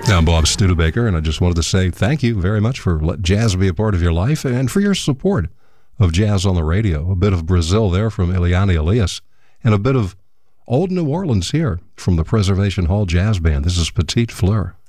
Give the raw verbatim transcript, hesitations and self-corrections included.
I'm Bob Studebaker, and I just wanted to say thank you very much for letting jazz be a part of your life and for your support of jazz on the radio. A bit of Brazil there from Eliane Elias, and a bit of old New Orleans here from the Preservation Hall Jazz Band. This is Petite Fleur.